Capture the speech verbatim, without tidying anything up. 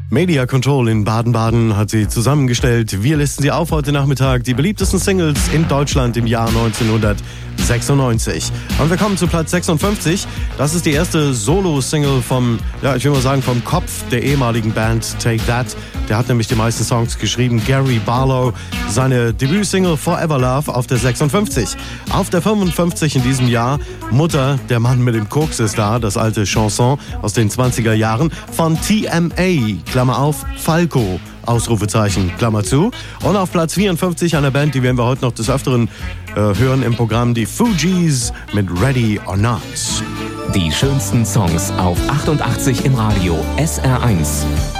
Media Control in Baden-Baden hat sie zusammengestellt. Wir listen sie auf heute Nachmittag. Die beliebtesten Singles in Deutschland im Jahr neunzehnhundertsechsundneunzig. Und wir kommen zu Platz sechsundfünfzig. Das ist die erste Solo-Single vom, ja, ich will mal sagen, vom Kopf der ehemaligen Band Take That. Der hat nämlich die meisten Songs geschrieben. Gary Barlow, seine Debütsingle Forever Love auf der sechsundfünfzig. Auf der fünfundfünfzig in diesem Jahr Mutter, der Mann mit dem Koks ist da, das alte Chanson aus den zwanziger Jahren von T M A, Klammer auf, Falco, Ausrufezeichen, Klammer zu. Und auf Platz vierundfünfzig einer Band, die werden wir heute noch des Öfteren äh, hören im Programm, die Fugees mit Ready or Not. Die schönsten Songs auf achtundachtzig im Radio S R eins.